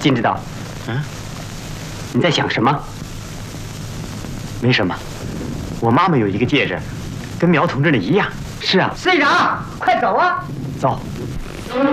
金指导，你在想什么？ 没什么，我妈妈有一个戒指，跟苗同志的一样。是啊， 队长，快走啊！ 走。